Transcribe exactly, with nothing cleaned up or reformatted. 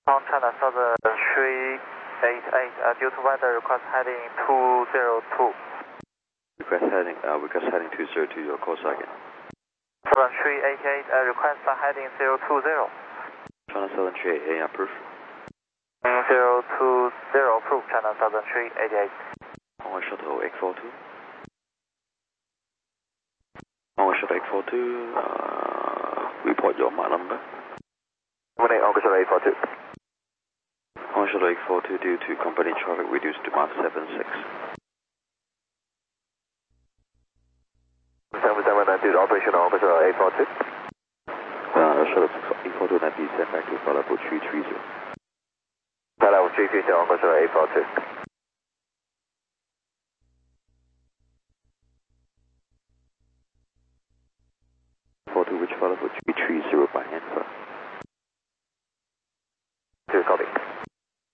On China Southern three eight eight, uh, due to weather, request heading two zero two. Request heading, uh, request heading two zero two, your call second. Southern three eight eight, uh, request heading zero two zero. China Southern three eight eight, approve. zero two zero, approve, China Southern three eight eight. Onward Shuttle eight four two. Onward Shuttle eight four two, uh, report your mark number. one eight, Onward Shuttle eight four two. Onward Shuttle eight four two, due to company traffic reduced to Mark seven six. seven seven nine, due to operation on Onward Shuttle eight four two. Uh, Shuttle eight four two, now be sent back to flight level three three zero. Flight level three three zero, Onward Shuttle eight four two. four two, which flight level three three zero by hand, sir. two, copy.